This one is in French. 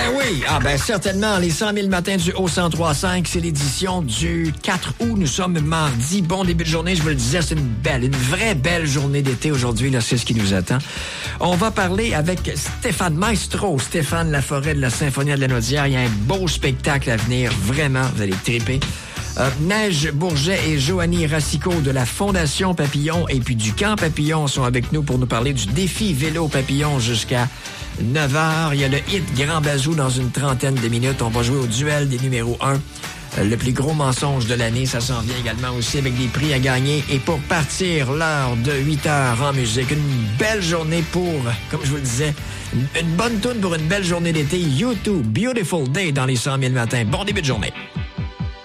oui, certainement. Les 100 000 matins du Haut-103.5, c'est l'édition du 4 août. Nous sommes mardi. Bon début de journée, je vous le disais, c'est une vraie belle journée d'été aujourd'hui. Là, c'est ce qui nous attend. On va parler avec Stéphane Maestro, Stéphane Laforêt de la Symphonie de la Naudière. Il y a un beau spectacle à venir. Vraiment, vous allez triper. Neige Bourget et Joanie Racicot de la Fondation Papillon et puis du Camp Papillon sont avec nous pour nous parler du défi vélo papillon jusqu'à 9h. Il y a le hit Grand Bazou dans une trentaine de minutes. On va jouer au duel des numéros 1. Le plus gros mensonge de l'année, ça s'en vient également aussi avec des prix à gagner. Et pour partir, l'heure de 8h en musique. Une belle journée pour, comme je vous le disais, une bonne toune pour une belle journée d'été. YouTube, Beautiful Day dans les 100 000 matins. Bon début de journée.